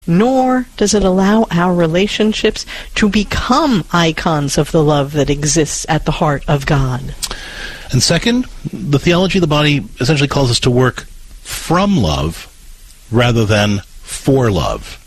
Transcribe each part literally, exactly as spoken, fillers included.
nor does it allow our relationships to become icons of the love that exists at the heart of God. And second, the theology of the body essentially calls us to work from love rather than for love.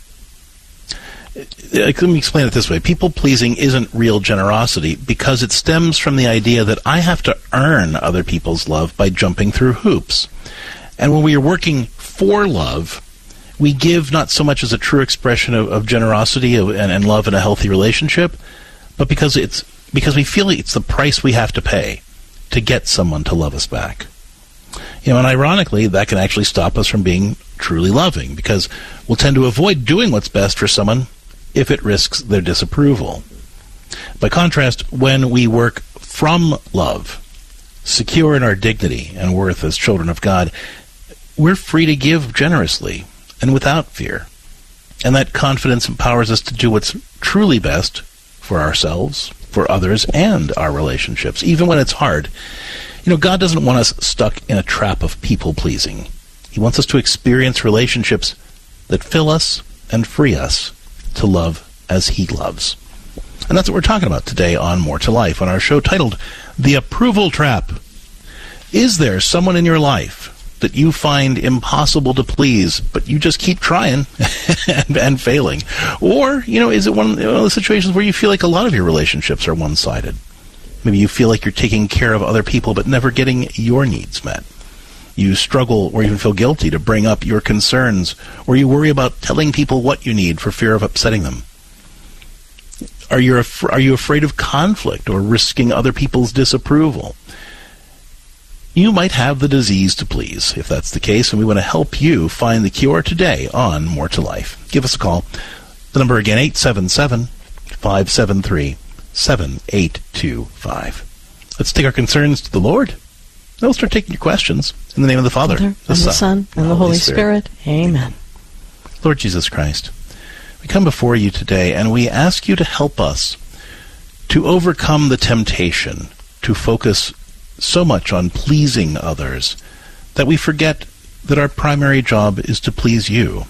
Let me explain it this way. People-pleasing isn't real generosity because it stems from the idea that I have to earn other people's love by jumping through hoops. And when we are working for love, we give not so much as a true expression of, of generosity of, and, and love in a healthy relationship, but because it's because we feel it's the price we have to pay to get someone to love us back. You know, and ironically, that can actually stop us from being truly loving because we'll tend to avoid doing what's best for someone if it risks their disapproval. By contrast, when we work from love, secure in our dignity and worth as children of God, we're free to give generously and without fear. And that confidence empowers us to do what's truly best for ourselves, for others, and our relationships, even when it's hard. You know, God doesn't want us stuck in a trap of people-pleasing. He wants us to experience relationships that fill us and free us to love as He loves. And that's what we're talking about today on More to Life, on our show titled The Approval Trap. Is there someone in your life that you find impossible to please, but you just keep trying and, and failing? Or, you know, is it one of the situations where you feel like a lot of your relationships are one-sided? Maybe you feel like you're taking care of other people but never getting your needs met. You struggle or even feel guilty to bring up your concerns, or you worry about telling people what you need for fear of upsetting them. Are you, af- are you afraid of conflict or risking other people's disapproval? You might have the disease to please, if that's the case, and we want to help you find the cure today on More to Life. Give us a call. The number again, eight seven seven, five seven three, seven eight two five. Let's take our concerns to the Lord. Then we'll start taking your questions. In the name of the Father, Father the, and Son, the Son, and the Holy Spirit. Spirit. Amen. Lord Jesus Christ, we come before you today, and we ask you to help us to overcome the temptation to focus so much on pleasing others that we forget that our primary job is to please you.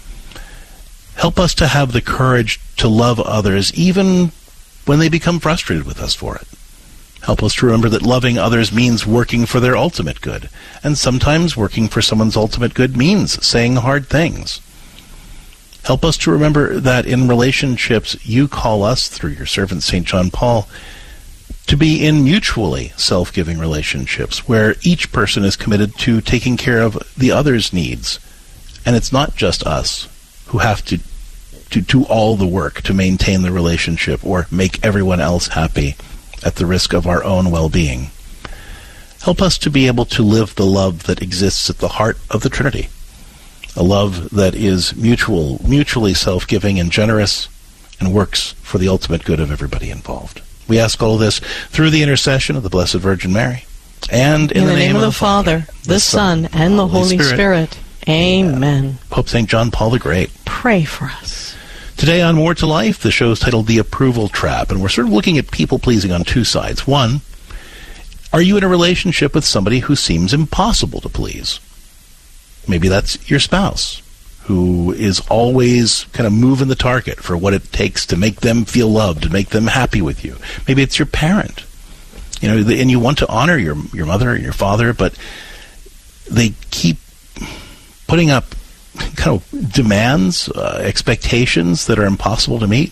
Help us to have the courage to love others even when they become frustrated with us for it. Help us to remember that loving others means working for their ultimate good, and sometimes working for someone's ultimate good means saying hard things. Help us to remember that in relationships you call us, through your servant Saint John Paul, to be in mutually self-giving relationships where each person is committed to taking care of the other's needs. And it's not just us who have to, to do all the work to maintain the relationship or make everyone else happy at the risk of our own well-being. Help us to be able to live the love that exists at the heart of the Trinity, a love that is mutual, mutually self-giving and generous and works for the ultimate good of everybody involved. We ask all this through the intercession of the Blessed Virgin Mary, and in, in the, the name, name of the, the Father, Father, the Son, and the Holy Spirit. Spirit. Amen. Pope Saint John Paul the Great, pray for us. Today on More to Life, the show is titled The Approval Trap, and we're sort of looking at people-pleasing on two sides. One, are you in a relationship with somebody who seems impossible to please? Maybe that's your spouse, who is always kind of moving the target for what it takes to make them feel loved, to make them happy with you. Maybe it's your parent, you know, and you want to honor your your mother and your father, but they keep putting up kind of demands, uh, expectations that are impossible to meet.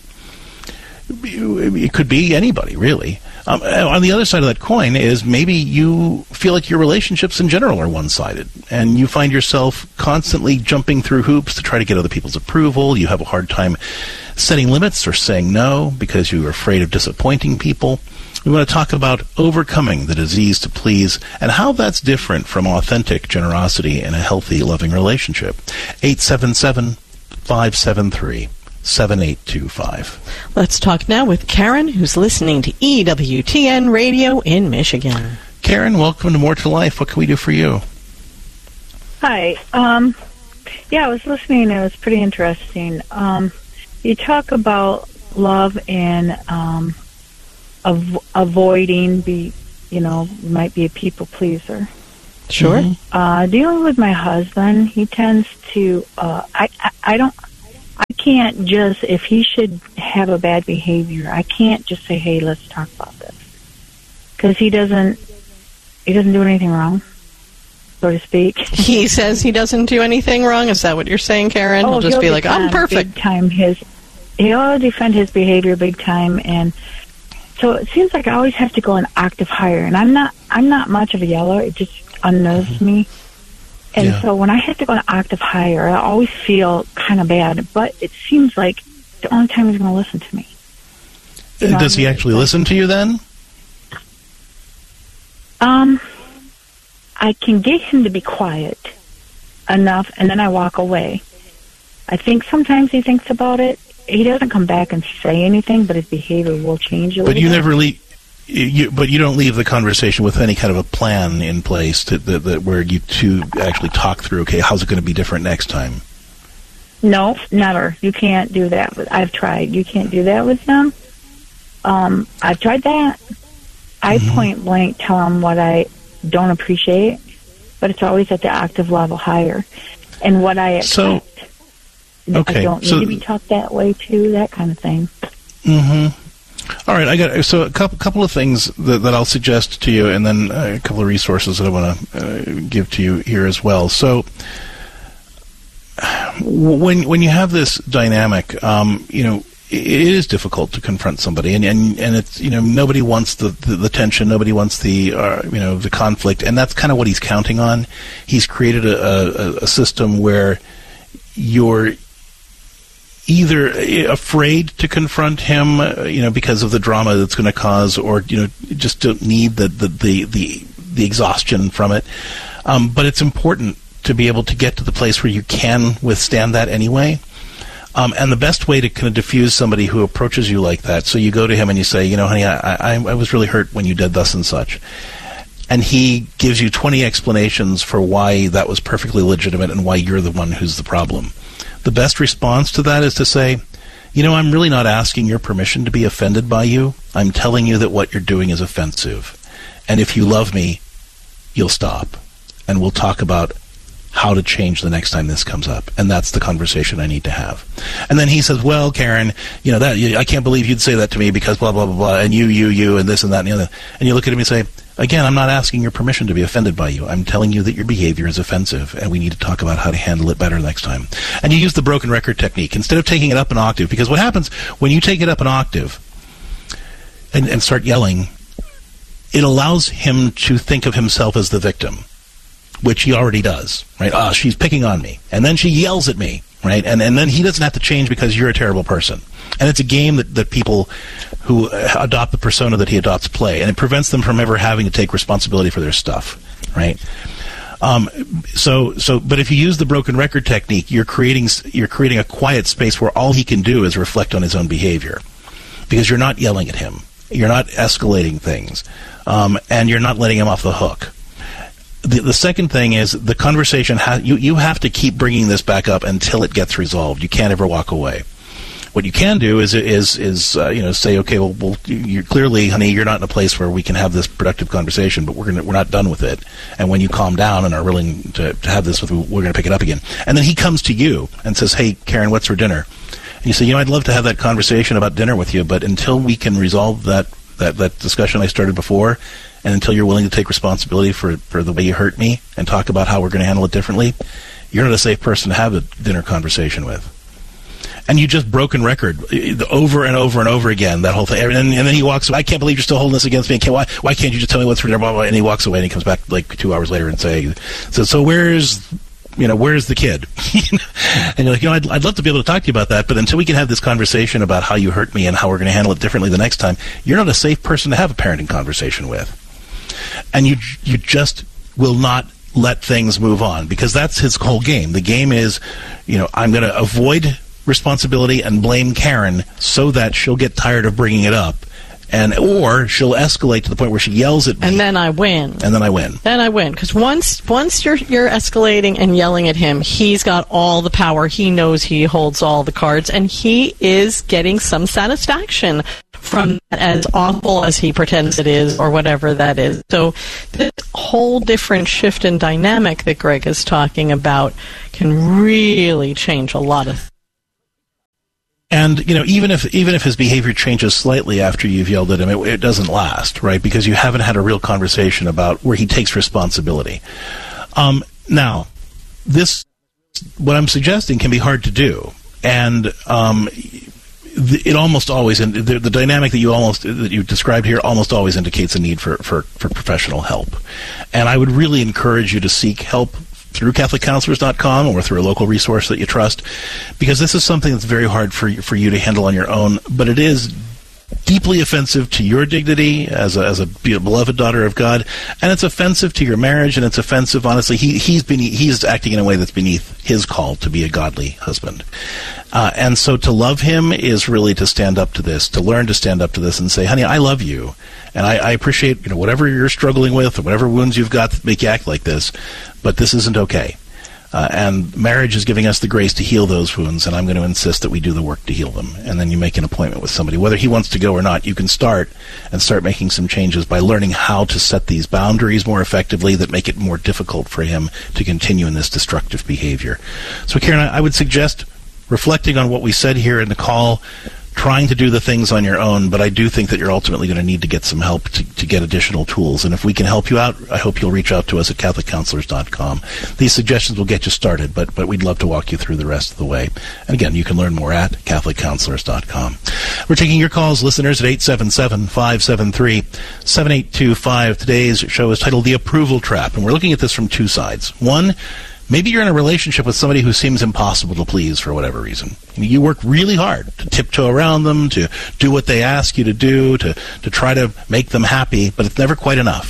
It could be anybody, really. Um, on the other side of that coin is maybe you feel like your relationships in general are one-sided, and you find yourself constantly jumping through hoops to try to get other people's approval. You have a hard time setting limits or saying no because you're afraid of disappointing people. We want to talk about overcoming the disease to please and how that's different from authentic generosity in a healthy, loving relationship. eight seven seven, five seven three, seven eight two five. Let's talk now with Karen, who's listening to E W T N Radio in Michigan. Karen, welcome to More to Life. What can we do for you? Hi. Um, yeah, I was listening. It was pretty interesting. Um, you talk about love and um, av- avoiding, be you know, might be a people pleaser. Sure. Mm-hmm. Uh, dealing with my husband, he tends to. Uh, I, I I don't. I can't just, if he should have a bad behavior, I can't just say, hey, let's talk about this. Because he doesn't, he doesn't do anything wrong, so to speak. He says he doesn't do anything wrong? Is that what you're saying, Karen? Oh, he'll just he'll be like, I'm perfect. Big time his, he'll defend his behavior big time, and so it seems like I always have to go an octave higher, and I'm not, I'm not much of a yeller. It just unnerves mm-hmm. me. And yeah. so when I have to go an octave higher, I always feel kind of bad. But it seems like the only time he's going to listen to me. You know, Does he actually listen to you then? Um, I can get him to be quiet enough, and then I walk away. I think sometimes he thinks about it. He doesn't come back and say anything, but his behavior will change a little bit. But you never leave. You, but you don't leave the conversation with any kind of a plan in place to, that, that where you two actually talk through, okay, how's it going to be different next time? No, never. You can't do that. With, I've tried. You can't do that with them. Um, I've tried that. I mm-hmm. point blank tell them what I don't appreciate, but it's always at the octave level higher. And what I expect. So, okay. I don't need so, to be talked that way, too, that kind of thing. Mm-hmm. All right, I got so a couple couple of things that, that I'll suggest to you, and then a couple of resources that I want to uh, give to you here as well. So, when when you have this dynamic, um, you know, it is difficult to confront somebody, and and, and it's you know nobody wants the, the, the tension, nobody wants the uh, you know the conflict, and that's kind of what he's counting on. He's created a, a, a system where you're either afraid to confront him, uh, you know, because of the drama that's going to cause, or you know, just don't need the the the the, the exhaustion from it. Um, but it's important to be able to get to the place where you can withstand that anyway. Um, and the best way to kind of diffuse somebody who approaches you like that, so you go to him and you say, you know, honey, I, I, I was really hurt when you did thus and such. And he gives you twenty explanations for why that was perfectly legitimate and why you're the one who's the problem. The best response to that is to say, you know, I'm really not asking your permission to be offended by you. I'm telling you that what you're doing is offensive. And if you love me, you'll stop. And we'll talk about how to change the next time this comes up. And that's the conversation I need to have. And then he says, well, Karen, you know, that I can't believe you'd say that to me because blah, blah, blah, blah, and you, you, you, and this and that and the other. And you look at him and say, again, I'm not asking your permission to be offended by you. I'm telling you that your behavior is offensive, and we need to talk about how to handle it better next time. And you use the broken record technique instead of taking it up an octave, because what happens when you take it up an octave and, and start yelling, it allows him to think of himself as the victim, which he already does, right? Ah, she's picking on me. And then she yells at me, right? And and then he doesn't have to change because you're a terrible person. And it's a game that, that people who adopt the persona that he adopts play, and it prevents them from ever having to take responsibility for their stuff, right? Um, so, so, but if you use the broken record technique, you're creating you're creating a quiet space where all he can do is reflect on his own behavior, because you're not yelling at him, you're not escalating things, um, and you're not letting him off the hook. The, the second thing is the conversation. Ha- you you have to keep bringing this back up until it gets resolved. You can't ever walk away. What you can do is is is uh, you know say, okay, well, well, you're clearly, honey, you're not in a place where we can have this productive conversation, but we're gonna we're not done with it. And when you calm down and are willing to, to have this with, we're going to pick it up again. And then he comes to you and says, hey, Karen, what's for dinner? And you say, you know, I'd love to have that conversation about dinner with you, but until we can resolve that that that discussion I started before, and until you're willing to take responsibility for for the way you hurt me and talk about how we're going to handle it differently, you're not a safe person to have a dinner conversation with. And you just broken record over and over and over again, that whole thing. And, and then he walks away. I can't believe you're still holding this against me. Why, why can't you just tell me what's for dinner? Blah, blah, blah. And he walks away and he comes back like two hours later and say, so, so where's, you know, where's the kid? And you're like, you know, I'd, I'd love to be able to talk to you about that, but until we can have this conversation about how you hurt me and how we're going to handle it differently the next time, you're not a safe person to have a parenting conversation with. And you, you just will not let things move on, because that's his whole game. The game is, you know, I'm going to avoid responsibility and blame Karen so that she'll get tired of bringing it up, and or she'll escalate to the point where she yells at me, and then I win. And then I win. Then I win, because once once you're you're escalating and yelling at him, he's got all the power. He knows he holds all the cards, and he is getting some satisfaction from that, as awful as he pretends it is, or whatever that is. So this whole different shift in dynamic that Greg is talking about can really change a lot of things. And, you know, even if even if his behavior changes slightly after you've yelled at him, it, it doesn't last, right? Because you haven't had a real conversation about where he takes responsibility. Um, now, this, what I'm suggesting can be hard to do. And um, it almost always, the, the dynamic that you almost that you described here almost always indicates a need for, for, for professional help. And I would really encourage you to seek help through Catholic Counselors dot com or through a local resource that you trust, because this is something that's very hard for you, for you to handle on your own, but it is deeply offensive to your dignity as a, as a beloved daughter of God, and it's offensive to your marriage, and it's offensive, honestly. He, he's beneath, he's acting in a way that's beneath his call to be a godly husband. Uh, and so to love him is really to stand up to this, to learn to stand up to this and say, honey, I love you, and I, I appreciate, you know, whatever you're struggling with or whatever wounds you've got that make you act like this, but this isn't okay. Uh, and marriage is giving us the grace to heal those wounds, and I'm going to insist that we do the work to heal them. And then you make an appointment with somebody. Whether he wants to go or not, you can start and start making some changes by learning how to set these boundaries more effectively that make it more difficult for him to continue in this destructive behavior. So, Karen, I, I would suggest reflecting on what we said here in the call, trying to do the things on your own, but I do think that you're ultimately going to need to get some help to, to get additional tools. And if we can help you out, I hope you'll reach out to us at Catholic Counselors dot com. These suggestions will get you started, but, but we'd love to walk you through the rest of the way. And again, you can learn more at Catholic Counselors dot com. We're taking your calls, listeners, at eight seven seven, five seven three, seven eight two five. Today's show is titled The Approval Trap, and we're looking at this from two sides. One, maybe you're in a relationship with somebody who seems impossible to please for whatever reason. You work really hard to tiptoe around them, to do what they ask you to do, to, to try to make them happy, but it's never quite enough.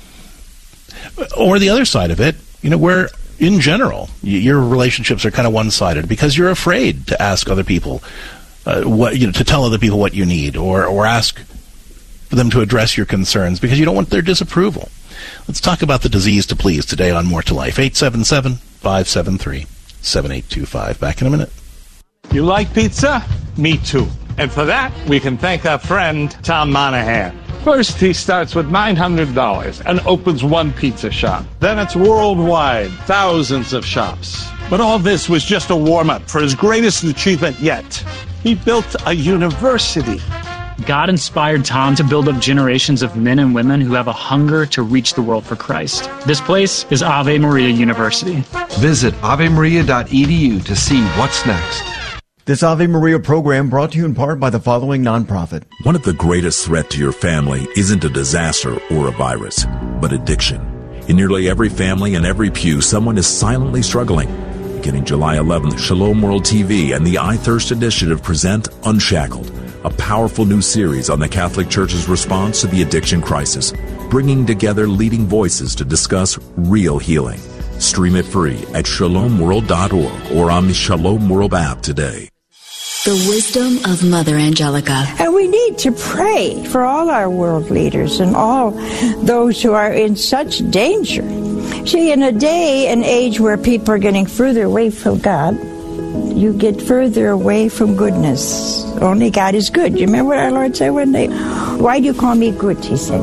Or the other side of it, you know, where in general your relationships are kind of one-sided because you're afraid to ask other people uh, what, you know, to tell other people what you need, or, or ask for them to address your concerns because you don't want their disapproval. Let's talk about the disease to please today on More to Life. eight seven seven, five seven three, seven eight two five. Back in a minute. You like pizza? Me too. And for that, we can thank our friend, Tom Monahan. First, he starts with nine hundred dollars and opens one pizza shop. Then it's worldwide, thousands of shops. But all this was just a warm-up for his greatest achievement yet. He built a university. God inspired Tom to build up generations of men and women who have a hunger to reach the world for Christ. This place is Ave Maria University. Visit ave maria dot e d u to see what's next. This Ave Maria program brought to you in part by the following nonprofit. One of the greatest threats to your family isn't a disaster or a virus, but addiction. In nearly every family and every pew, someone is silently struggling. Beginning July eleventh, Shalom World T V and the I Thirst Initiative present Unshackled, a powerful new series on the Catholic Church's response to the addiction crisis, bringing together leading voices to discuss real healing. Stream it free at shalom world dot org or on the Shalom World app today. The wisdom of Mother Angelica. And we need to pray for all our world leaders and all those who are in such danger. See, in a day and age where people are getting further away from God, you get further away from goodness. Only God is good. You remember what our Lord said one day? Why do you call me good? He said.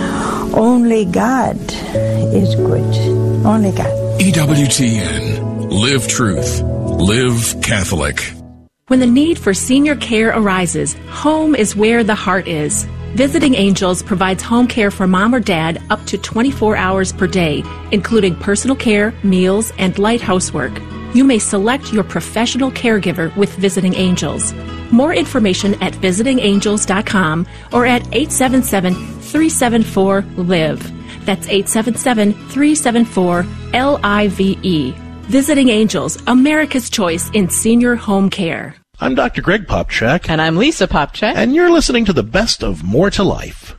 Only God is good. Only God. E W T N. Live truth. Live Catholic. When the need for senior care arises, home is where the heart is. Visiting Angels provides home care for mom or dad up to twenty-four hours per day, including personal care, meals, and light housework. You may select your professional caregiver with Visiting Angels. More information at visiting angels dot com or at eight seven seven, three seven four, L I V E. That's eight seven seven, three seven four, L I V E. Visiting Angels, America's choice in senior home care. I'm Doctor Greg Popcak. And I'm Lisa Popcak. And you're listening to the best of More to Life.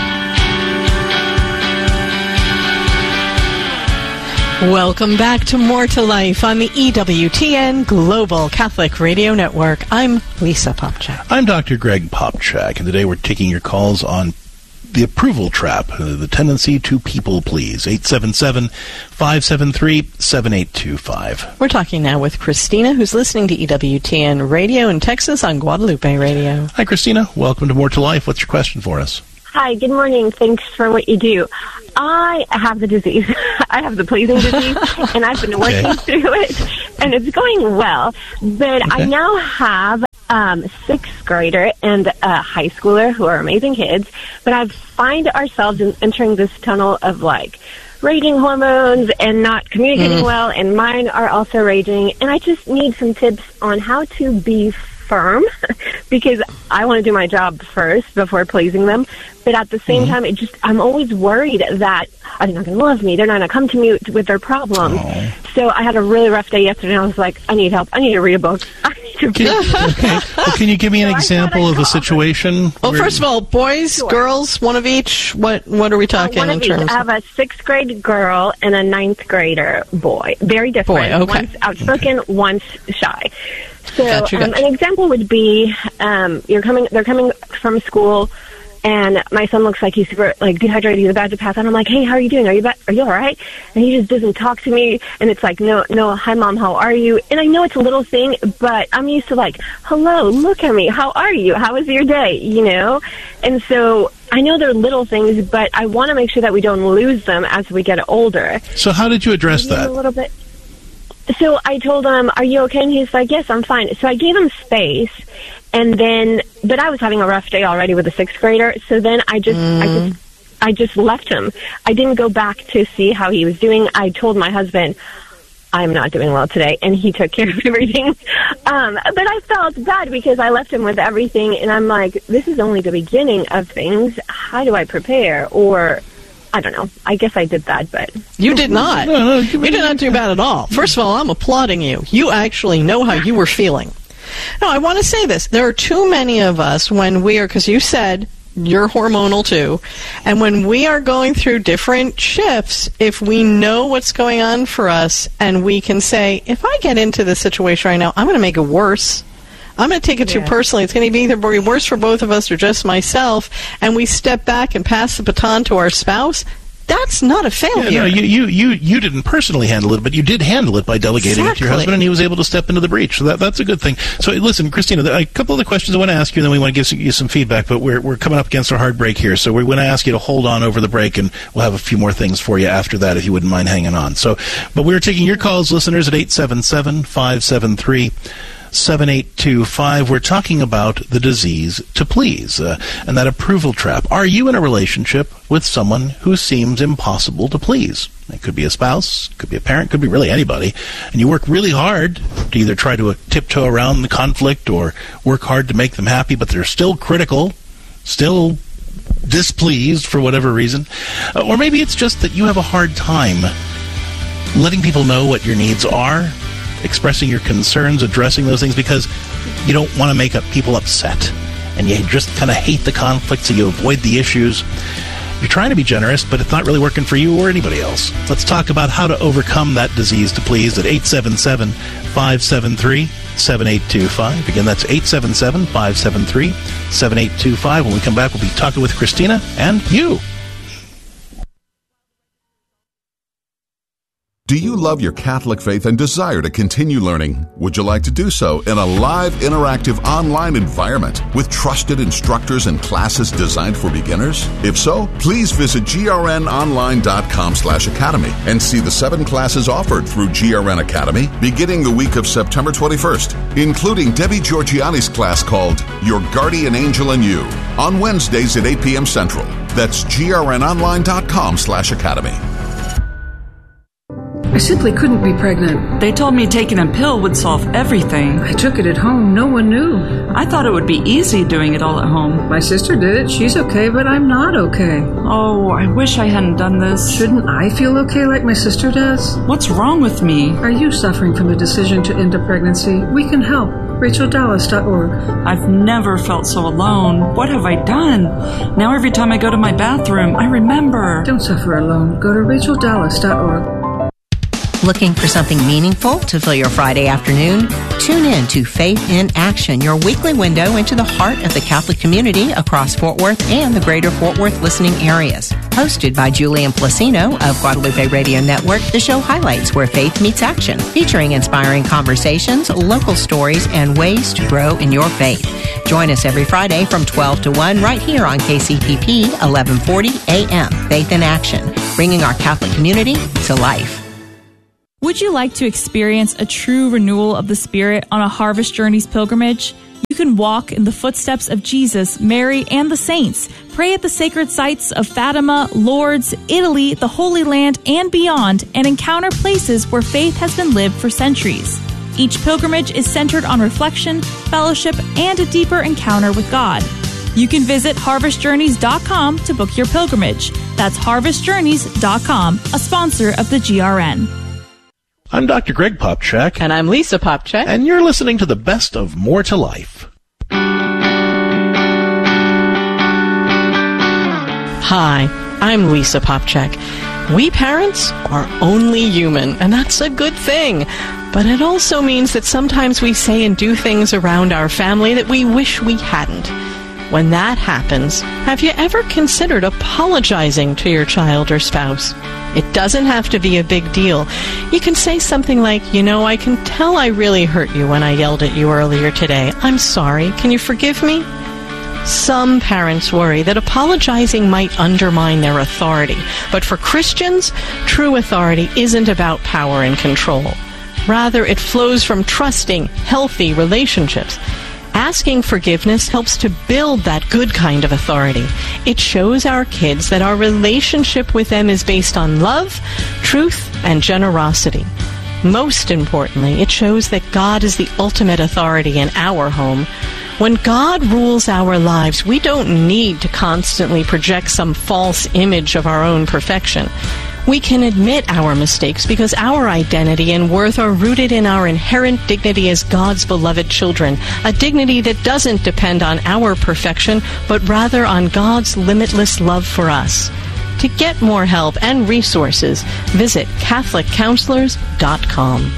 Welcome back to More to Life on the E W T N Global Catholic Radio Network. I'm Lisa Popcak. I'm Doctor Greg Popcak, and today we're taking your calls on the approval trap, uh, the tendency to people please. eight seven seven, five seven three, seven eight two five. We're talking now with Christina, who's listening to E W T N Radio in Texas on Guadalupe Radio. Hi, Christina. Welcome to More to Life. What's your question for us? Hi, good morning. Thanks for what you do. I have the disease. I have the pleasing disease, and I've been working okay. through it, and it's going well. But okay. I now have um, sixth grader and a high schooler who are amazing kids, but I find ourselves in, entering this tunnel of like raging hormones and not communicating mm. well, and mine are also raging, and I just need some tips on how to be firm because I want to do my job first before pleasing them, but at the same mm-hmm. time, it just I'm always worried that are they not going to love me? They're not going to come to me with their problems. Oh. So I had a really rough day yesterday, and I was like, I need help. I need to read a book. I need to can, okay. Well, can you give me an so example of a situation? Well, where... first of all, boys, sure. girls, one of each. What what are we talking uh, one in of each. terms? I have a sixth grade girl and a ninth grader boy. Very different. Boy, okay. One's outspoken, okay. one's shy. So gotcha, um, gotcha. an example would be um, you're coming. They're coming from school, and my son looks like he's super like dehydrated. He's about to pass out. I'm like, hey, how are you doing? Are you ba- are you all right? And he just doesn't talk to me. And it's like, no, no, hi, Mom, how are you? And I know it's a little thing, but I'm used to like, hello, look at me. How are you? How was your day? You know. And so I know they're little things, but I want to make sure that we don't lose them as we get older. So how did you address Maybe that? A little bit. So I told him, are you okay? And he's like, yes, I'm fine. So I gave him space, and then, but I was having a rough day already with a sixth grader, so then I just, mm. I just, I just left him. I didn't go back to see how he was doing. I told my husband, I'm not doing well today, and he took care of everything. Um, but I felt bad because I left him with everything, and I'm like, this is only the beginning of things. How do I prepare? Or I don't know. I guess I did that, but... You did not. No, no, you, you did not do bad at all. First of all, I'm applauding you. You actually know how you were feeling. No, I want to say this. There are too many of us when we are... Because you said you're hormonal, too. And when we are going through different shifts, if we know what's going on for us, and we can say, if I get into this situation right now, I'm going to make it worse. I'm going to take it too yeah. personally. It's going to be either worse for both of us or just myself, and we step back and pass the baton to our spouse. That's not a failure. Yeah, no, you, you, you, you didn't personally handle it, but you did handle it by delegating exactly. it to your husband, and he was able to step into the breach. So that, that's a good thing. So listen, Christina, a couple of the questions I want to ask you, and then we want to give you some feedback, but we're, we're coming up against our hard break here, so we're going to ask you to hold on over the break, and we'll have a few more things for you after that if you wouldn't mind hanging on. So, but we're taking your calls, listeners, at eight seven seven, five seven three, seven eight two five. We're talking about the disease to please uh, and that approval trap. Are you in a relationship with someone who seems impossible to please? It could be a spouse, could be a parent, could be really anybody, and you work really hard to either try to uh, tiptoe around the conflict or work hard to make them happy, but they're still critical, still displeased for whatever reason. Uh, or maybe it's just that you have a hard time letting people know what your needs are, expressing your concerns, addressing those things, because you don't want to make up people upset, and you just kind of hate the conflict, so you avoid the issues. You're trying to be generous, but it's not really working for you or anybody else. Let's talk about how to overcome that disease to please at eight seven seven, five seven three, seven eight two five. Again, that's eight seven seven, five seven three, seven eight two five. When we come back, we'll be talking with Christina and you. Do you love your Catholic faith and desire to continue learning? Would you like to do so in a live, interactive online environment with trusted instructors and classes designed for beginners? If so, please visit grnonline.com slash academy and see the seven classes offered through G R N Academy beginning the week of September twenty-first, including Debbie Georgiani's class called Your Guardian Angel and You on Wednesdays at eight p.m. Central. That's grnonline.com slash academy. I simply couldn't be pregnant. They told me taking a pill would solve everything. I took it at home. No one knew. I thought it would be easy doing it all at home. My sister did it. She's okay, but I'm not okay. Oh, I wish I hadn't done this. Shouldn't I feel okay like my sister does? What's wrong with me? Are you suffering from the decision to end a pregnancy? We can help. Rachel Dallas dot org. I've never felt so alone. What have I done? Now every time I go to my bathroom, I remember. Don't suffer alone. Go to Rachel Dallas dot org. Looking for something meaningful to fill your Friday afternoon? Tune in to Faith in Action, your weekly window into the heart of the Catholic community across Fort Worth and the greater Fort Worth listening areas. Hosted by Julian Placino of Guadalupe Radio Network, the show highlights where faith meets action, featuring inspiring conversations, local stories, and ways to grow in your faith. Join us every Friday from twelve to one right here on K C P P eleven forty A M. Faith in Action, bringing our Catholic community to life. Would you like to experience a true renewal of the Spirit on a Harvest Journeys pilgrimage? You can walk in the footsteps of Jesus, Mary, and the saints. Pray at the sacred sites of Fatima, Lourdes, Italy, the Holy Land, and beyond, and encounter places where faith has been lived for centuries. Each pilgrimage is centered on reflection, fellowship, and a deeper encounter with God. You can visit harvest journeys dot com to book your pilgrimage. That's harvest journeys dot com, a sponsor of the G R N. I'm Doctor Greg Popcak. And I'm Lisa Popcak. And you're listening to the best of More to Life. Hi, I'm Lisa Popcak. We parents are only human, and that's a good thing. But it also means that sometimes we say and do things around our family that we wish we hadn't. When that happens, have you ever considered apologizing to your child or spouse? It doesn't have to be a big deal. You can say something like, you know, I can tell I really hurt you when I yelled at you earlier today. I'm sorry. Can you forgive me? Some parents worry that apologizing might undermine their authority. But for Christians, true authority isn't about power and control. Rather, it flows from trusting, healthy relationships. Asking forgiveness helps to build that good kind of authority. It shows our kids that our relationship with them is based on love, truth, and generosity. Most importantly, it shows that God is the ultimate authority in our home. When God rules our lives, we don't need to constantly project some false image of our own perfection. We can admit our mistakes because our identity and worth are rooted in our inherent dignity as God's beloved children, a dignity that doesn't depend on our perfection, but rather on God's limitless love for us. To get more help and resources, visit Catholic Counselors dot com.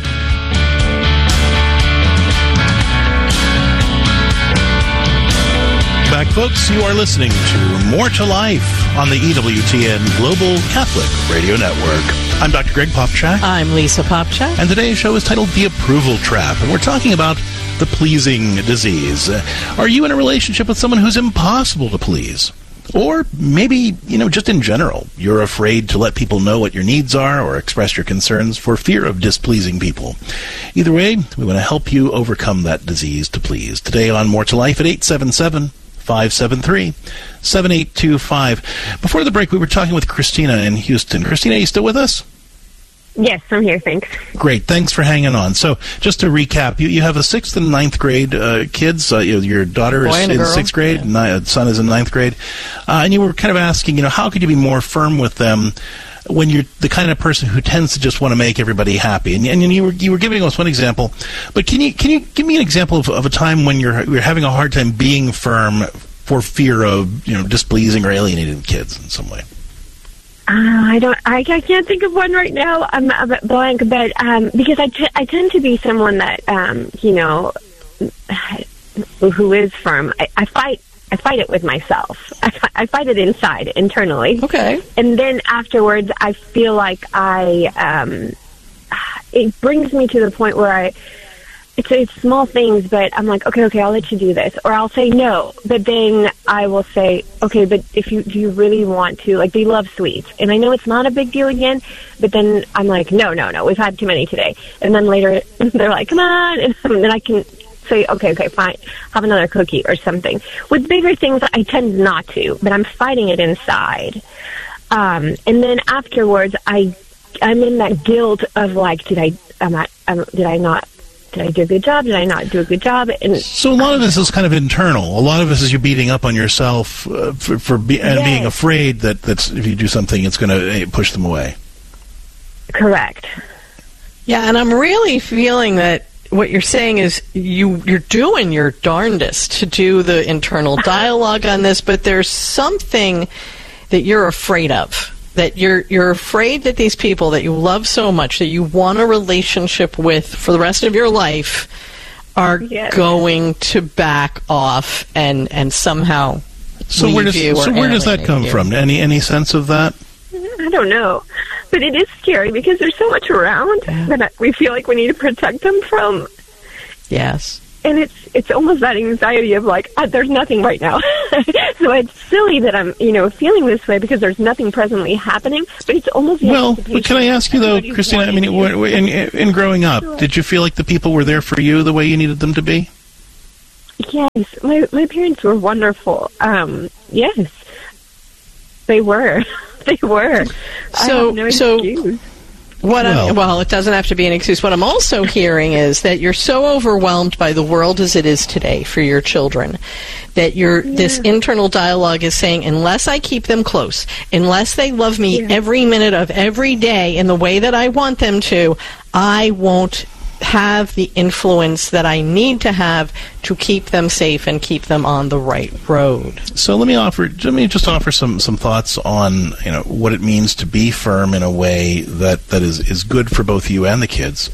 Back, folks. You are listening to More to Life on the E W T N Global Catholic Radio Network. I'm Doctor Greg Popcak. I'm Lisa Popcak. And today's show is titled The Approval Trap, and we're talking about the pleasing disease. Uh, are you in a relationship with someone who's impossible to please? Or maybe, you know, just in general, you're afraid to let people know what your needs are or express your concerns for fear of displeasing people. Either way, we want to help you overcome that disease to please. Today on More to Life at eight seven seven, five seven three, seven eight two five. Before the break, we were talking with Christina in Houston. Christina, are you still with us? Yes, I'm here, thanks. Great, thanks for hanging on. So, just to recap, you, you have a sixth and ninth grade uh, kids. Uh, you, your daughter is in sixth grade, yeah. and son is in ninth grade. Uh, and you were kind of asking, you know, how could you be more firm with them when you're the kind of person who tends to just want to make everybody happy? And, and you were you were giving us one example, but can you can you give me an example of, of a time when you're you're having a hard time being firm for fear of, you know, displeasing or alienating kids in some way? Uh, I don't. I, I can't think of one right now. I'm a bit blank, but um, because I, t- I tend to be someone that um, you know, who is firm. I, I fight. I fight it with myself. I, I fight it inside, internally. Okay. And then afterwards, I feel like I. Um, it brings me to the point where I. It's, it's small things, but I'm like, okay, okay, I'll let you do this. Or I'll say no, but then I will say, okay, but if you do you really want to, like, they love sweets. And I know it's not a big deal again, but then I'm like, no, no, no, we've had too many today. And then later they're like, come on. And then I can say, okay, okay, fine, have another cookie or something. With bigger things, I tend not to, but I'm fighting it inside. Um, and then afterwards, I, I'm in that guilt of like, did I, am I, um, did I not, Did I do a good job? Did I not do a good job? And so a lot of this is kind of internal. A lot of this is you beating up on yourself uh, for, for be, and yes. being afraid that that's, if you do something, it's going to uh, push them away. Correct. Yeah, and I'm really feeling that what you're saying is you, you're doing your darndest to do the internal dialogue on this, but there's something that you're afraid of. That you're you're afraid that these people that you love so much, that you want a relationship with for the rest of your life, are yes. going to back off and, and somehow so leave where does you so or where does that come you. from? Any any sense of that? I don't know, but it is scary because there's so much around yeah. that we feel like we need to protect them from. Yes. And it's it's almost that anxiety of like, uh, there's nothing right now. So it's silly that I'm, you know, feeling this way because there's nothing presently happening, but it's almost... Well, but can I ask you, though, Christina, I mean, in, in growing up, sure. did you feel like the people were there for you the way you needed them to be? Yes, my my parents were wonderful. Um, yes, they were. They were. I So, have no so excuse. what? Well- I'm, well, it doesn't have to be an excuse. What I'm also hearing is that you're so overwhelmed by the world as it is today for your children that your this internal dialogue is saying, unless I keep them close, unless they love me every minute of every day in the way that I want them to, I won't have the influence that I need to have to keep them safe and keep them on the right road. So let me offer. Let me just offer some, some thoughts on you know what it means to be firm in a way that, that is, is good for both you and the kids,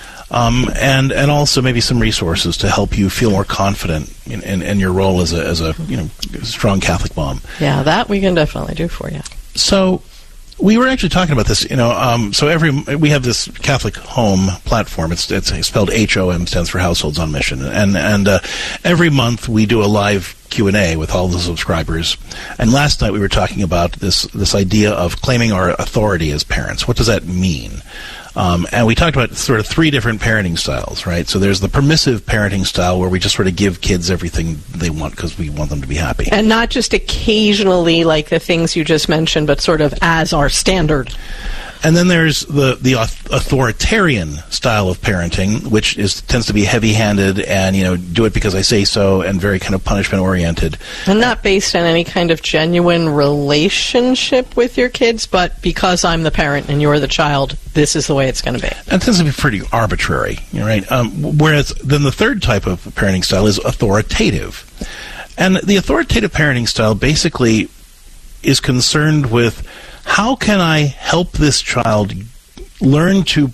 um, and and also maybe some resources to help you feel more confident in, in, in your role as a as a you know strong Catholic mom. Yeah, that we can definitely do for you. So we were actually talking about this, you know. Um, so every we have this Catholic Home platform. It's it's spelled H O M, stands for Households on Mission, and and uh, every month we do a live Q and A with all the subscribers. And last night we were talking about this this idea of claiming our authority as parents. What does that mean? Um, and we talked about sort of three different parenting styles, right? So there's the permissive parenting style where we just sort of give kids everything they want because we want them to be happy. And not just occasionally like the things you just mentioned, but sort of as our standard. And then there's the the authoritarian style of parenting, which is tends to be heavy-handed and, you know, do it because I say so, and very kind of punishment-oriented. And not based on any kind of genuine relationship with your kids, but because I'm the parent and you're the child, this is the way it's going to be. And it tends to be pretty arbitrary, right? Um, whereas then the third type of parenting style is authoritative. And the authoritative parenting style basically is concerned with, how can I help this child learn to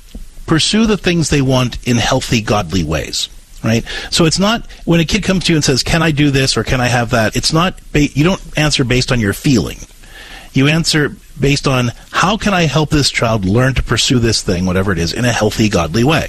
pursue the things they want in healthy, godly ways, right? So it's not, when a kid comes to you and says, can I do this or can I have that, it's not, ba- you don't answer based on your feeling. You answer based on, how can I help this child learn to pursue this thing, whatever it is, in a healthy, godly way?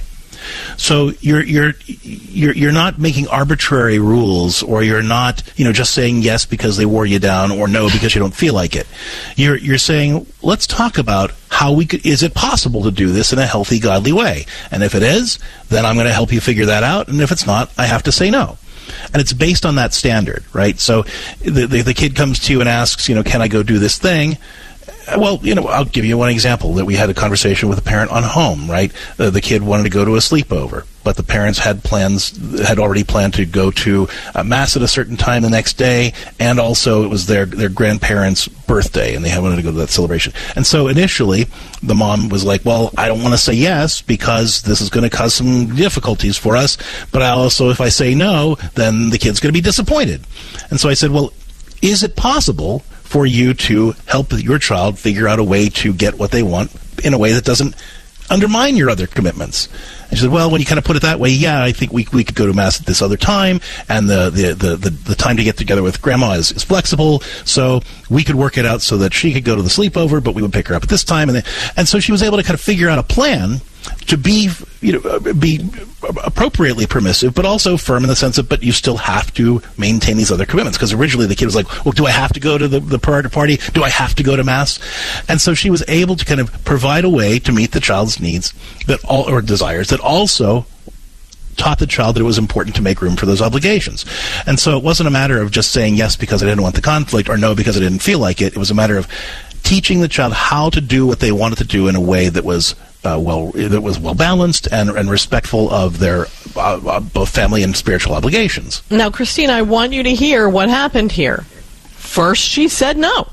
So you're you're you're you're not making arbitrary rules, or you're not, you know, just saying yes because they wore you down, or no because you don't feel like it. You're you're saying, let's talk about how we could, is it possible to do this in a healthy, godly way? And if it is, then I'm going to help you figure that out. And if it's not, I have to say no. And it's based on that standard, right? So the the, the kid comes to you and asks, you know, can I go do this thing? Well, you know, I'll give you one example that we had a conversation with a parent on home, right? Uh, the kid wanted to go to a sleepover, but the parents had plans, had already planned to go to uh, Mass at a certain time the next day, and also it was their, their grandparents' birthday, and they wanted to go to that celebration. And so initially, the mom was like, well, I don't want to say yes because this is going to cause some difficulties for us, but I also, if I say no, then the kid's going to be disappointed. And so I said, well, is it possible for you to help your child figure out a way to get what they want in a way that doesn't undermine your other commitments? And she said, well, when you kind of put it that way, yeah, I think we we could go to Mass at this other time, and the the, the, the, the time to get together with Grandma is, is flexible, so we could work it out so that she could go to the sleepover, but we would pick her up at this time. And, then, and so she was able to kind of figure out a plan to be, you know, be appropriately permissive, but also firm in the sense of, but you still have to maintain these other commitments. Because originally the kid was like, well, do I have to go to the, the party? Do I have to go to Mass? And so she was able to kind of provide a way to meet the child's needs that all, or desires, that also taught the child that it was important to make room for those obligations. And so it wasn't a matter of just saying yes because I didn't want the conflict, or no because I didn't feel like it. It was a matter of teaching the child how to do what they wanted to do in a way that was uh, well that was well balanced and, and respectful of their uh, uh, both family and spiritual obligations. Now, Christine, I want you to hear what happened here. First, she said no.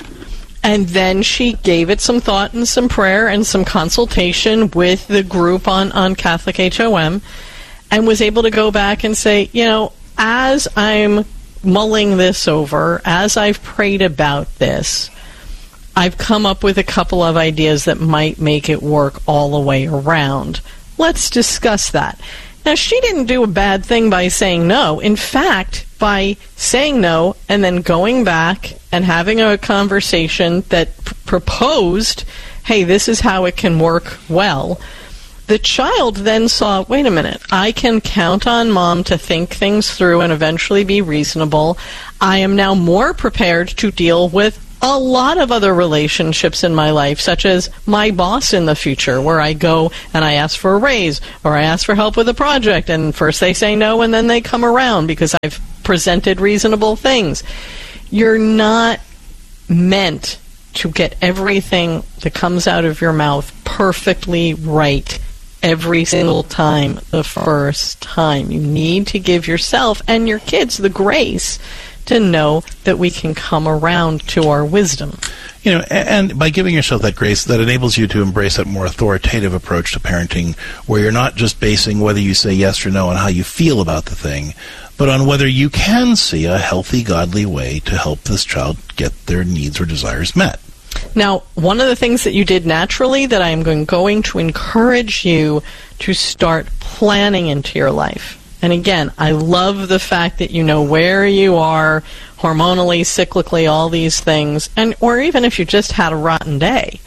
And then she gave it some thought and some prayer and some consultation with the group on, on Catholic H O M, and was able to go back and say, you know, as I'm mulling this over, as I've prayed about this, I've come up with a couple of ideas that might make it work all the way around. Let's discuss that. Now, she didn't do a bad thing by saying no. In fact, by saying no and then going back and having a conversation that p- proposed, hey, this is how it can work well, the child then saw, wait a minute, I can count on Mom to think things through and eventually be reasonable. I am now more prepared to deal with a lot of other relationships in my life, such as my boss in the future, where I go and I ask for a raise or I ask for help with a project, and first they say no and then they come around because I've presented reasonable things. You're not meant to get everything that comes out of your mouth perfectly right every single time the first time. You need to give yourself and your kids the grace to know that we can come around to our wisdom. You know, and by giving yourself that grace, that enables you to embrace that more authoritative approach to parenting, where you're not just basing whether you say yes or no on how you feel about the thing, but on whether you can see a healthy, godly way to help this child get their needs or desires met. Now, one of the things that you did naturally that I am going, going to encourage you to start planning into your life. And again, I love the fact that you know where you are hormonally, cyclically, all these things, and or even if you just had a rotten day.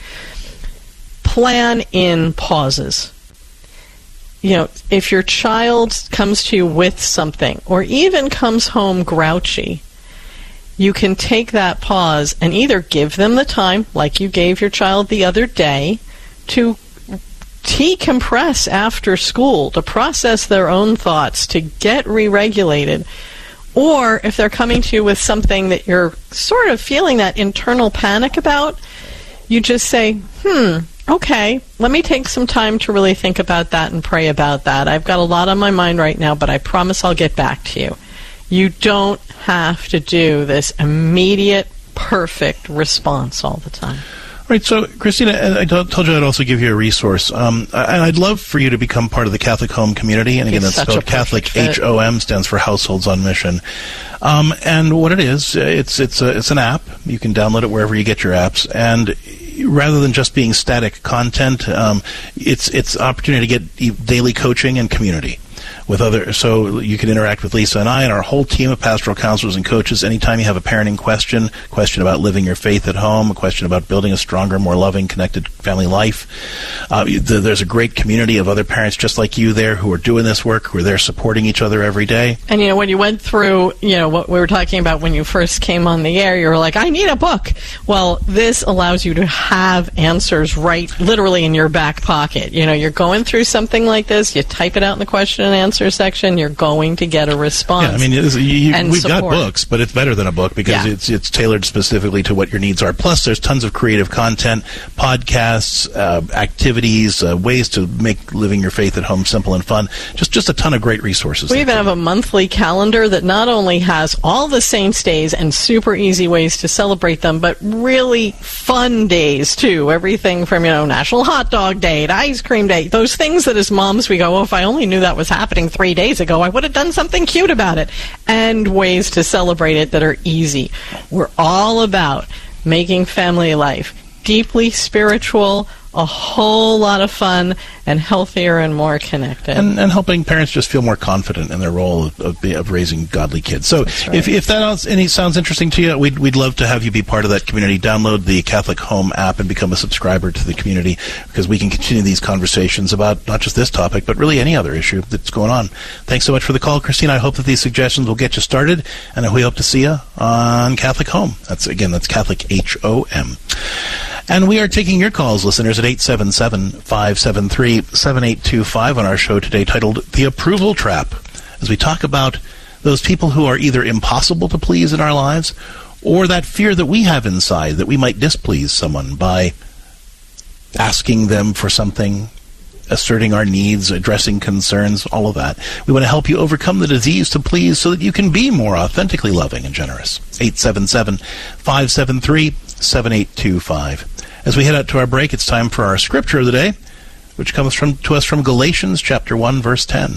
Plan in pauses. You know, if your child comes to you with something, or even comes home grouchy, you can take that pause and either give them the time, like you gave your child the other day, to decompress after school, to process their own thoughts, to get re-regulated. Or if they're coming to you with something that you're sort of feeling that internal panic about, you just say, hmm, okay, let me take some time to really think about that and pray about that. I've got a lot on my mind right now, but I promise I'll get back to you. You don't have to do this immediate, perfect response all the time. Right, so Christina, I told you I'd also give you a resource, um, and I'd love for you to become part of the Catholic Home community. And again, He's that's spelled Catholic. H O M stands for Households on Mission. Um, and what it is, it's it's a, it's an app. You can download it wherever you get your apps, and rather than just being static content, um, it's it's an opportunity to get daily coaching and community with other, so you can interact with Lisa and I and our whole team of pastoral counselors and coaches anytime you have a parenting question, question about living your faith at home, a question about building a stronger, more loving, connected family life. Uh, there's a great community of other parents just like you there who are doing this work, who are there supporting each other every day. And, you know, when you went through, you know, what we were talking about when you first came on the air, you were like, I need a book. Well, this allows you to have answers right literally in your back pocket. You know, you're going through something like this, you type it out in the question and answer section, you're going to get a response. Yeah, I mean, it is, you, and we've support. got books, but it's better than a book because Yeah. it's it's tailored specifically to what your needs are. Plus, there's tons of creative content, podcasts, uh, activities, uh, ways to make living your faith at home simple and fun. Just just a ton of great resources. We even have a monthly calendar that not only has all the saints' days and super easy ways to celebrate them, but really fun days, too. Everything from, you know, National Hot Dog Day to Ice Cream Day. Those things that as moms we go, oh, if I only knew that was happening three days ago, I would have done something cute about it. And ways to celebrate it that are easy. We're all about making family life deeply spiritual, a whole lot of fun, and healthier and more connected. And, and helping parents just feel more confident in their role of, of, of raising godly kids. So right. if, if that else, any sounds interesting to you, we'd, we'd love to have you be part of that community. Download the Catholic Home app and become a subscriber to the community, because we can continue these conversations about not just this topic, but really any other issue that's going on. Thanks so much for the call, Christina. I hope that these suggestions will get you started, and we hope to see you on Catholic Home. That's, again, that's Catholic H O M. And we are taking your calls, listeners, at eight seven seven, five seven three, seven eight two five on our show today titled The Approval Trap, as we talk about those people who are either impossible to please in our lives, or that fear that we have inside that we might displease someone by asking them for something, asserting our needs, addressing concerns, all of that. We want to help you overcome the disease to please so that you can be more authentically loving and generous. eight seven seven, five seven three, seven eight two five. As we head out to our break, it's time for our scripture of the day, which comes from to us from Galatians chapter one, verse ten.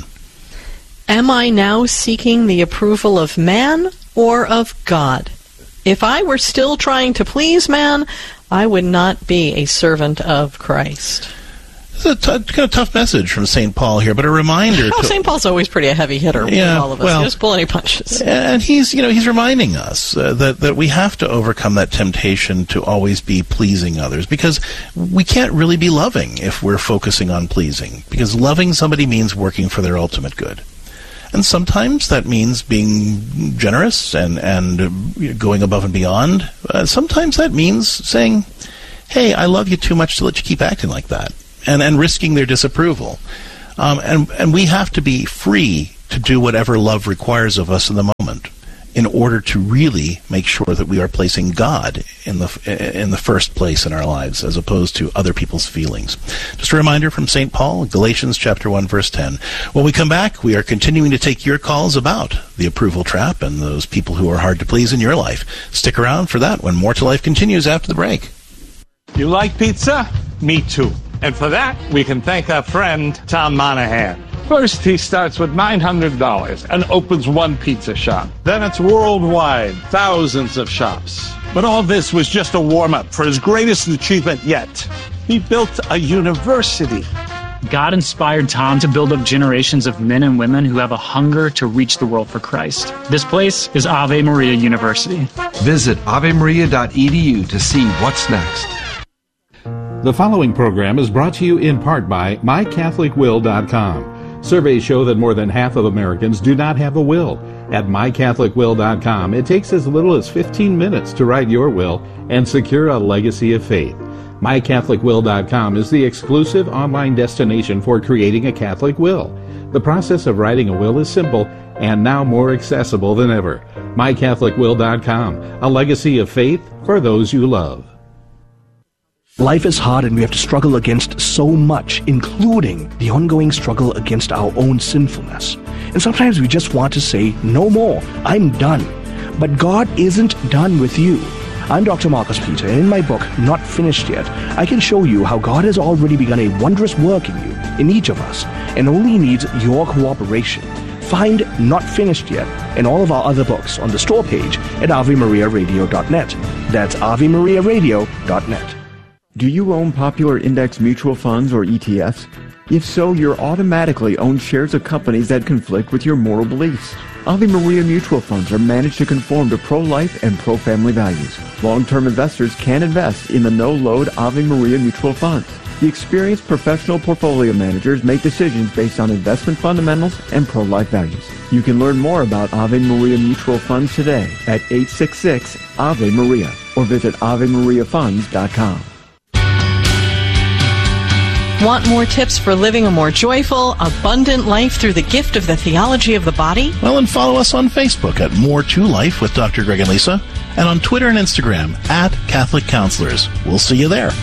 Am I now seeking the approval of man or of God? If I were still trying to please man, I would not be a servant of Christ. It's a t- kind of tough message from Saint Paul here, but a reminder. Oh, to, Saint Paul's always pretty a heavy hitter yeah, with all of us. Well, he doesn't pull any punches. And he's, you know, he's reminding us uh, that that we have to overcome that temptation to always be pleasing others, because we can't really be loving if we're focusing on pleasing, because loving somebody means working for their ultimate good. And sometimes that means being generous and, and going above and beyond. Uh, sometimes that means saying, hey, I love you too much to let you keep acting like that, and, and risking their disapproval. Um, and, and we have to be free to do whatever love requires of us in the moment in order to really make sure that we are placing God in the in the first place in our lives as opposed to other people's feelings. Just a reminder from Saint Paul, Galatians chapter one, verse ten. When we come back, we are continuing to take your calls about the approval trap and those people who are hard to please in your life. Stick around for that when More to Life continues after the break. You like pizza? Me too. And for that, we can thank our friend Tom Monahan. First, he starts with nine hundred dollars and opens one pizza shop. Then it's worldwide, thousands of shops. But all this was just a warm-up for his greatest achievement yet. He built a university. God inspired Tom to build up generations of men and women who have a hunger to reach the world for Christ. This place is Ave Maria University. Visit ave maria dot e d u to see what's next. The following program is brought to you in part by my catholic will dot com. Surveys show that more than half of Americans do not have a will. At my catholic will dot com, it takes as little as fifteen minutes to write your will and secure a legacy of faith. my catholic will dot com is the exclusive online destination for creating a Catholic will. The process of writing a will is simple and now more accessible than ever. my catholic will dot com, a legacy of faith for those you love. Life is hard and we have to struggle against so much, including the ongoing struggle against our own sinfulness. And sometimes we just want to say, no more, I'm done. But God isn't done with you. I'm Doctor Marcus Peter, and in my book, Not Finished Yet, I can show you how God has already begun a wondrous work in you, in each of us, and only needs your cooperation. Find Not Finished Yet and all of our other books on the store page at ave maria radio dot net. That's ave maria radio dot net. Do you own popular index mutual funds or E T Fs? If so, you're automatically own shares of companies that conflict with your moral beliefs. Ave Maria mutual funds are managed to conform to pro-life and pro-family values. Long-term investors can invest in the no-load Ave Maria mutual funds. The experienced professional portfolio managers make decisions based on investment fundamentals and pro-life values. You can learn more about Ave Maria mutual funds today at eight six six Ave Maria or visit ave maria funds dot com. Want more tips for living a more joyful, abundant life through the gift of the theology of the body? Well, and follow us on Facebook at More to Life with Doctor Greg and Lisa, and on Twitter and Instagram at Catholic Counselors. We'll see you there.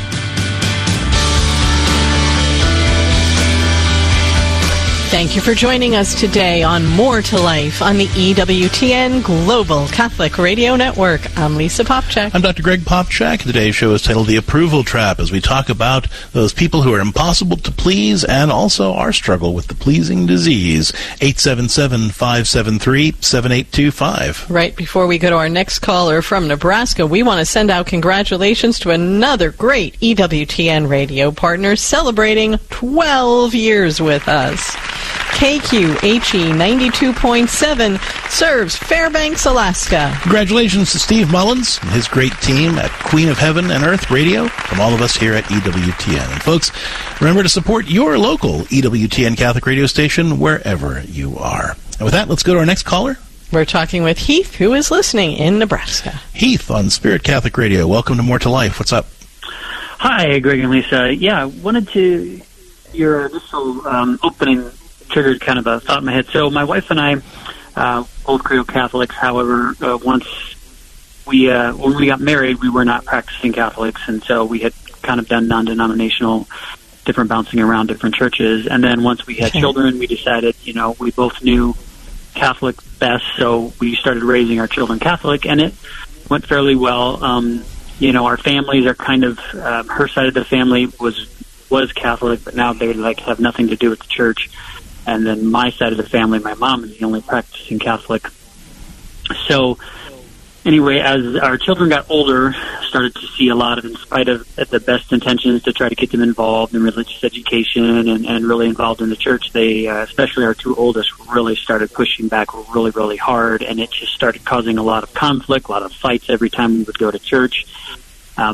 Thank you for joining us today on More to Life on the E W T N Global Catholic Radio Network. I'm Lisa Popchak. I'm Doctor Greg Popchak. Today's show is titled The Approval Trap, as we talk about those people who are impossible to please and also our struggle with the pleasing disease. eight seven seven, five seven three, seven eight two five. Right before we go to our next caller from Nebraska, we want to send out congratulations to another great E W T N radio partner celebrating twelve years with us. K Q H E ninety-two point seven serves Fairbanks, Alaska. Congratulations to Steve Mullins and his great team at Queen of Heaven and Earth Radio from all of us here at E W T N. And folks, remember to support your local E W T N Catholic radio station wherever you are. And with that, let's go to our next caller. We're talking with Heath, who is listening in Nebraska. Heath on Spirit Catholic Radio. Welcome to More to Life. What's up? Hi, Greg and Lisa. Yeah, I wanted to, your initial um, opening triggered kind of a thought in my head. So my wife and I, uh, old Credo Catholics, however, uh, once we, uh, when we got married, we were not practicing Catholics, and so we had kind of done non-denominational, different bouncing around different churches. And then once we had okay. children, we decided, you know, we both knew Catholic best, so we started raising our children Catholic, and it went fairly well. Um, you know, our families are kind of, uh, her side of the family was was Catholic, but now they like have nothing to do with the church. And then my side of the family, my mom is the only practicing Catholic. So anyway, as our children got older, started to see a lot of, in spite of the best intentions to try to get them involved in religious education and, and really involved in the church, they, uh, especially our two oldest, really started pushing back really, really hard. And it just started causing a lot of conflict, a lot of fights every time we would go to church. Um,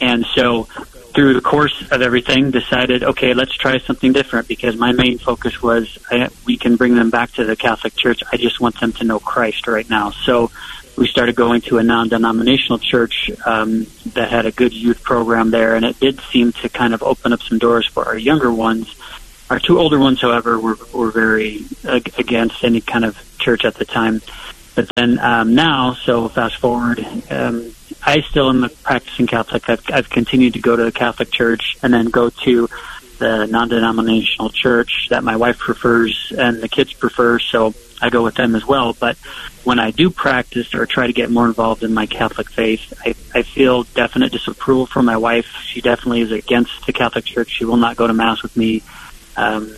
And so through the course of everything, decided, okay, let's try something different, because my main focus was I, we can bring them back to the Catholic Church. I just want them to know Christ right now. So we started going to a non-denominational church um, that had a good youth program there, and it did seem to kind of open up some doors for our younger ones. Our two older ones, however, were, were very ag- against any kind of church at the time. But then um, now, so fast forward, um, I still am a practicing Catholic. I've, I've continued to go to the Catholic Church and then go to the non-denominational church that my wife prefers and the kids prefer, so I go with them as well. But when I do practice or try to get more involved in my Catholic faith, I, I feel definite disapproval from my wife. She definitely is against the Catholic Church. She will not go to Mass with me. Um,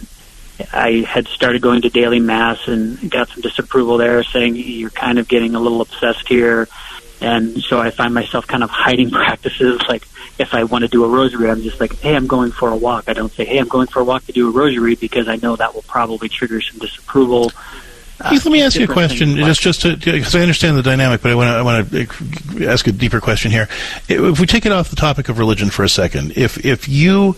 I had started going to daily Mass and got some disapproval there, saying you're kind of getting a little obsessed here. And so I find myself kind of hiding practices. Like if I want to do a rosary, I'm just like, hey, I'm going for a walk. I don't say, hey, I'm going for a walk to do a rosary, because I know that will probably trigger some disapproval. Keith, let me ask you a question, just just to, because I understand the dynamic, but I want to I want to ask a deeper question here. If we take it off the topic of religion for a second, if if you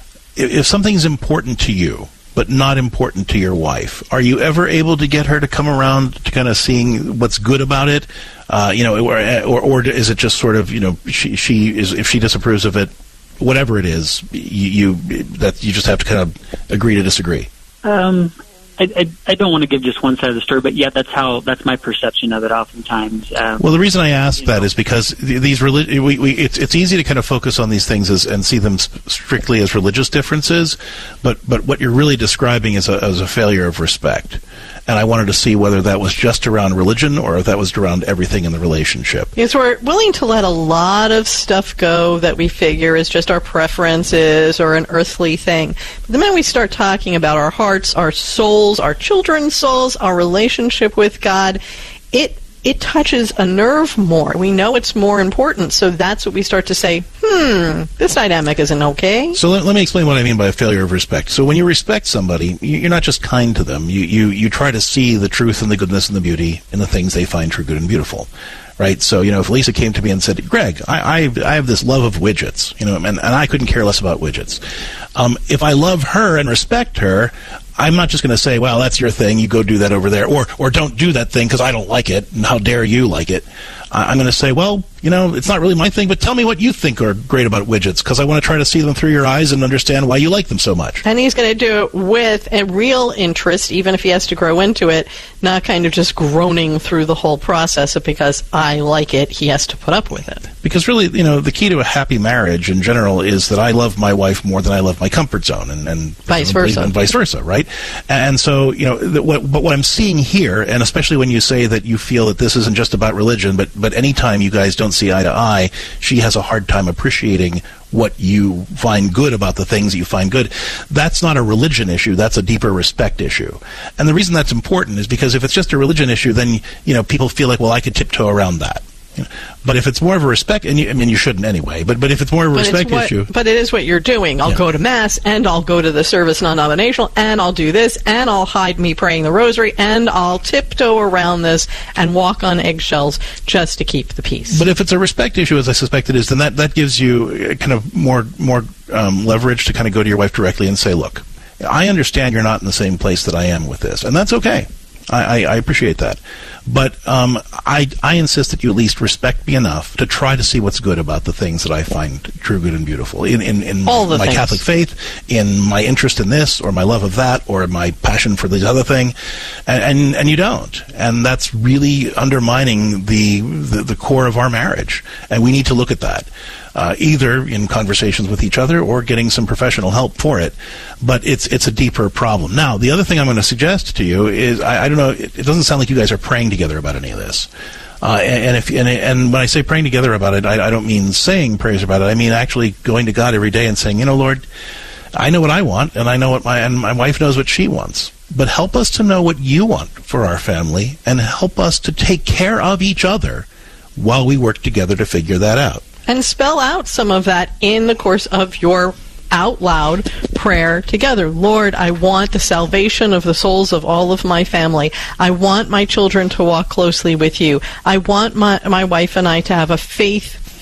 if something's important to you but not important to your wife, are you ever able to get her to come around to kind of seeing what's good about it? Uh, you know, or, or or is it just sort of, you know, she she is, if she disapproves of it, whatever it is, you, you that you just have to kind of agree to disagree? Um. I, I, I don't want to give just one side of the story, but yeah, that's how that's my perception of it. Oftentimes, um, well, the reason I ask that know. is because these relig- we, we, it's it's easy to kind of focus on these things as, and see them sp- strictly as religious differences, but but what you're really describing is a, as a failure of respect. And I wanted to see whether that was just around religion or if that was around everything in the relationship. Yes, we're willing to let a lot of stuff go that we figure is just our preferences or an earthly thing. But the minute we start talking about our hearts, our souls, our children's souls, our relationship with God, it it touches a nerve more. We know it's more important, so that's what we start to say, hmm, this dynamic isn't okay. So let, let me explain what I mean by a failure of respect. So when you respect somebody, you're not just kind to them. You, you, you try to see the truth and the goodness and the beauty in the things they find true, good, and beautiful. Right? So, you know, if Lisa came to me and said, Greg, I, I, I have this love of widgets, you know, and, and I couldn't care less about widgets. Um, if I love her and respect her, I'm not just going to say, well, that's your thing, you go do that over there, or or don't do that thing because I don't like it, and how dare you like it. Uh, I'm going to say, well, you know, it's not really my thing, but tell me what you think are great about widgets, because I want to try to see them through your eyes and understand why you like them so much. And he's going to do it with a real interest, even if he has to grow into it, not kind of just groaning through the whole process of because I like it, he has to put up with it. Because really, you know, the key to a happy marriage in general is that I love my wife more than I love my comfort zone, and, and vice versa. And vice versa, right? And so, you know, the, what, but what I'm seeing here, and especially when you say that you feel that this isn't just about religion, but, but anytime you guys don't see eye to eye, she has a hard time appreciating what you find good about the things that you find good. That's not a religion issue. That's a deeper respect issue. And the reason that's important is because if it's just a religion issue, then, you know, people feel like, well, I could tiptoe around that. You know, but if it's more of a respect, and you, I mean, you shouldn't anyway, but, but if it's more of a but respect what, issue. But it is what you're doing. I'll yeah. go to Mass, and I'll go to the service non-denominational, and I'll do this, and I'll hide me praying the rosary, and I'll tiptoe around this and walk on eggshells just to keep the peace. But if it's a respect issue, as I suspect it is, then that, that gives you kind of more, more um, leverage to kind of go to your wife directly and say, look, I understand you're not in the same place that I am with this, and that's okay. I, I, I appreciate that. But um, I, I insist that you at least respect me enough to try to see what's good about the things that I find true, good, and beautiful in, in, in All the my things. Catholic faith, in my interest in this, or my love of that, or my passion for this other thing, and, and, and you don't. And that's really undermining the, the, the core of our marriage. And we need to look at that. Uh, either in conversations with each other or getting some professional help for it. But it's it's a deeper problem. Now, the other thing I'm going to suggest to you is, I, I don't know, it, it doesn't sound like you guys are praying together about any of this. Uh, and, and if and, and when I say praying together about it, I, I don't mean saying prayers about it. I mean actually going to God every day and saying, you know, Lord, I know what I want, and I know what my and my wife knows what she wants. But help us to know what you want for our family, and help us to take care of each other while we work together to figure that out. And spell out some of that in the course of your out loud prayer together. Lord, I want the salvation of the souls of all of my family. I want my children to walk closely with you. I want my, my wife and I to have a faith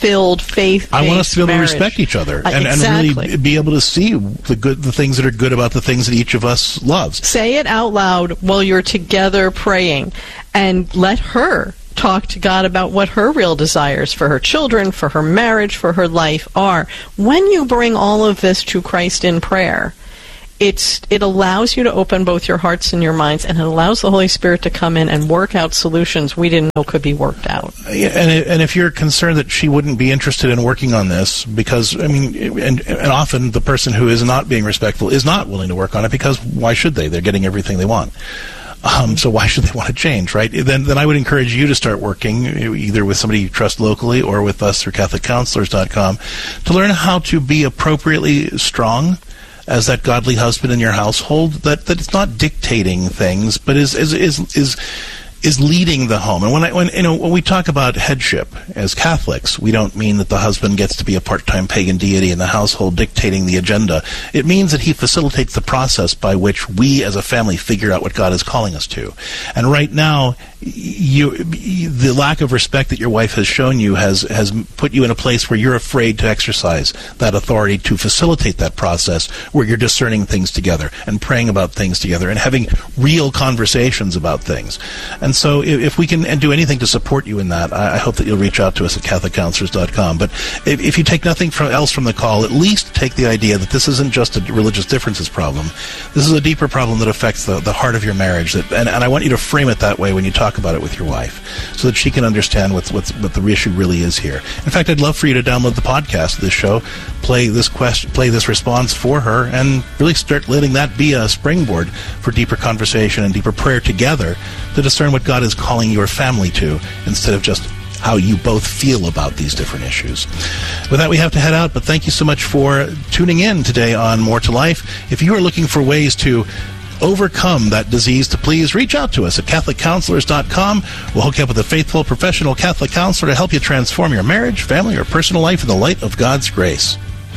filled faith. I want us to be able marriage. to respect each other Uh, and, exactly. and really be able to see the good, the things that are good about the things that each of us loves. Say it out loud while you're together praying, and let her talk to God about what her real desires for her children, for her marriage, for her life are. When you bring all of this to Christ in prayer, it's it allows you to open both your hearts and your minds, and it allows the Holy Spirit to come in and work out solutions we didn't know could be worked out. Yeah, and and if you're concerned that she wouldn't be interested in working on this, because I mean, and and often the person who is not being respectful is not willing to work on it, because why should they? They're getting everything they want. Um, so why should they want to change, right? Then, then I would encourage you to start working either with somebody you trust locally or with us through Catholic Counselors dot com to learn how to be appropriately strong as that godly husband in your household, that, that it's not dictating things, but is is is is is leading the home. And when I when you know when we talk about headship as Catholics, we don't mean that the husband gets to be a part-time pagan deity in the household dictating the agenda. It means that he facilitates the process by which we as a family figure out what God is calling us to. And right now, you the lack of respect that your wife has shown you has has put you in a place where you're afraid to exercise that authority to facilitate that process, where you're discerning things together and praying about things together and having real conversations about things. And so if, if we can and do anything to support you in that, I, I hope that you'll reach out to us at Catholic Counselors dot com. But if, if you take nothing from, else from the call, at least take the idea that this isn't just a religious differences problem. This is a deeper problem that affects the, the heart of your marriage. That, and, and I want you to frame it that way when you talk about it with your wife, so that she can understand what's, what's, what the issue really is here. In fact, I'd love for you to download the podcast of this show, play this question, play this response for her, and really start letting that be a springboard for deeper conversation and deeper prayer together to discern what God is calling your family to, instead of just how you both feel about these different issues. With that, we have to head out, but thank you so much for tuning in today on More to Life. If you are looking for ways to overcome that disease, to please reach out to us at Catholic Counselors dot com. We'll hook you up with a faithful professional Catholic counselor to help you transform your marriage, family, or personal life in the light of God's grace.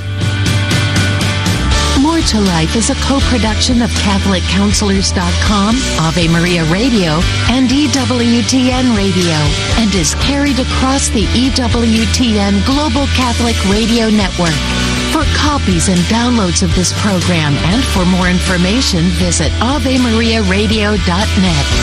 More to Life is a co-production of Catholic Counselors dot com, Ave Maria Radio, and E W T N Radio, and is carried across the E W T N Global Catholic Radio Network. For copies and downloads of this program and for more information, visit Ave Maria Radio dot net.